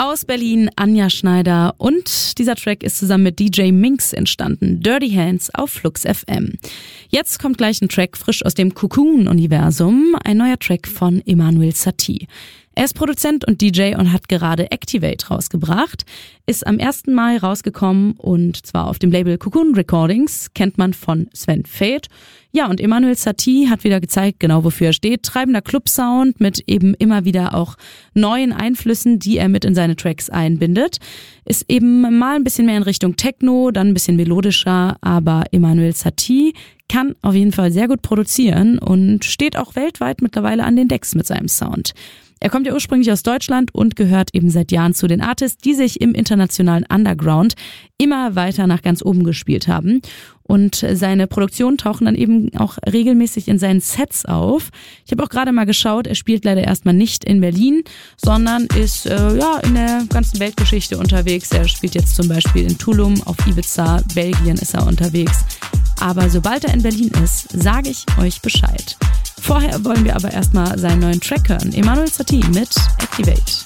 Aus Berlin Anja Schneider und dieser Track ist zusammen mit DJ Minx entstanden. Dirty Hands auf Flux FM. Jetzt kommt gleich ein Track frisch aus dem Cocoon-Universum, ein neuer Track von Emanuel Satie. Er ist Produzent und DJ und hat gerade Activate rausgebracht, ist am 1. Mai rausgekommen und zwar auf dem Label Cocoon Recordings, kennt man von Sven Feth. Ja, und Emanuel Satie hat wieder gezeigt, genau wofür er steht. Treibender Club-Sound mit eben immer wieder auch neuen Einflüssen, die er mit in seine Tracks einbindet. Ist eben mal ein bisschen mehr in Richtung Techno, dann ein bisschen melodischer, aber Emanuel Satie kann auf jeden Fall sehr gut produzieren und steht auch weltweit mittlerweile an den Decks mit seinem Sound. Er kommt ja ursprünglich aus Deutschland und gehört eben seit Jahren zu den Artists, die sich im internationalen Underground immer weiter nach ganz oben gespielt haben. Und seine Produktionen tauchen dann eben auch regelmäßig in seinen Sets auf. Ich habe auch gerade mal geschaut, er spielt leider erstmal nicht in Berlin, sondern ist in der ganzen Weltgeschichte unterwegs. Er spielt jetzt zum Beispiel in Tulum, auf Ibiza, Belgien ist er unterwegs. Aber sobald er in Berlin ist, sage ich euch Bescheid. Vorher wollen wir aber erstmal seinen neuen Track hören. Emanuel Satie mit Activate.